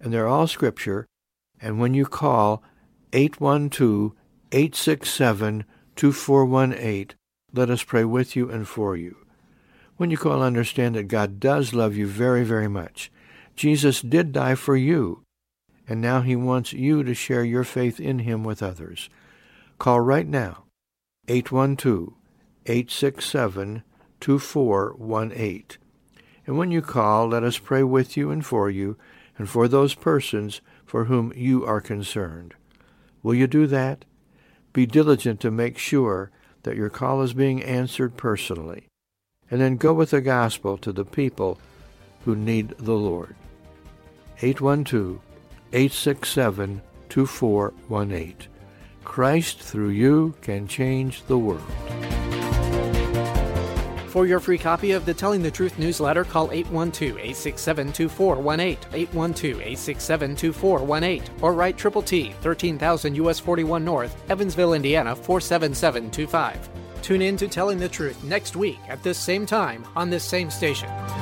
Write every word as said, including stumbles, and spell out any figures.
and they're all Scripture. And when you call eight one two, eight six seven, two four one eight, let us pray with you and for you. When you call, understand that God does love you very, very much. Jesus did die for you, and now he wants you to share your faith in him with others. Call right now, eight one two, eight six seven, two four one eight. And when you call, let us pray with you and for you, and for those persons for whom you are concerned. Will you do that? Be diligent to make sure that your call is being answered personally. And then go with the gospel to the people who need the Lord. eight one two, eight six seven, two four one eight. Christ through you can change the world. For your free copy of the Telling the Truth newsletter, call eight one two, eight six seven, two four one eight, eight one two, eight six seven, two four one eight, or write Triple T, thirteen thousand U S forty-one North, Evansville, Indiana, four seven seven two five. Tune in to Telling the Truth next week at this same time on this same station.